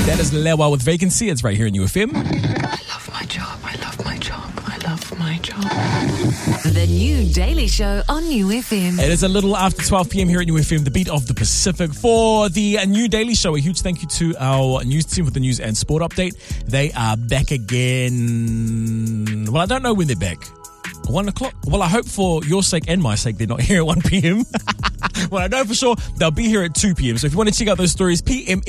That is Lewa with Vacancy. It's right here in UFM. I love my job. I love my job. I love my job. The New Daily Show on UFM. It is a little after 12 p.m. here at UFM, the beat of the Pacific. For the New Daily Show, a huge thank you to our news team for the news and sport update. They are back again. Well, I don't know when they're back. 1 o'clock? Well, I hope for your sake and my sake they're not here at 1 p.m. Well, I know for sure they'll be here at 2 p.m. So if you want to check out those stories,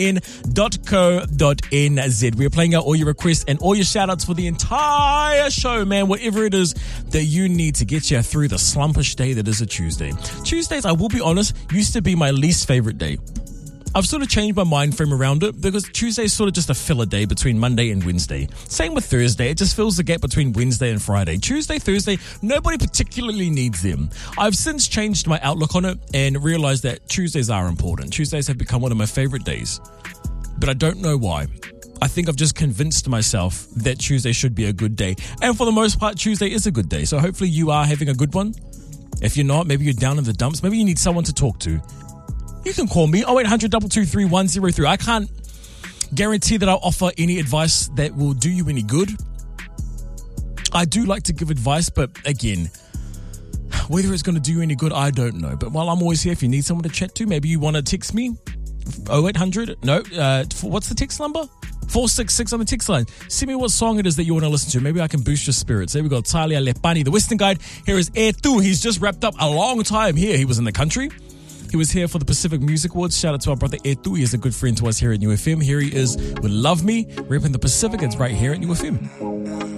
pmn.co.nz. We are playing out all your requests and all your shout-outs for the entire show, man. Whatever it is that you need to get you through the slumpish day that is a Tuesday. Tuesdays, I will be honest, used to be my least favorite day. I've sort of changed my mind frame around it because Tuesday is sort of just a filler day between Monday and Wednesday. Same with Thursday. It just fills the gap between Wednesday and Friday. Tuesday, Thursday, nobody particularly needs them. I've since changed my outlook on it and realized that Tuesdays are important. Tuesdays have become one of my favorite days, but I don't know why. I think I've just convinced myself that Tuesday should be a good day. And for the most part, Tuesday is a good day. So hopefully you are having a good one. If you're not, maybe you're down in the dumps. Maybe you need someone to talk to. You can call me 0800 223 103. I can't guarantee that I'll offer any advice that will do you any good. I do like to give advice, but again, whether it's going to do you any good, I don't know. But while I'm always here, if you need someone to chat to, maybe you want to text me 0800. No, what's the text number? 466 on the text line. Send me what song it is that you want to listen to. Maybe I can boost your spirits. There we go. Talia Lepani, the Western Guide. Here is Tu. He's just wrapped up a long time here. He was in the country. He was here for the Pacific Music Awards. Shout out to our brother Etu. He is a good friend to us here at UFM. Here he is with Love Me, repping the Pacific. It's right here at UFM.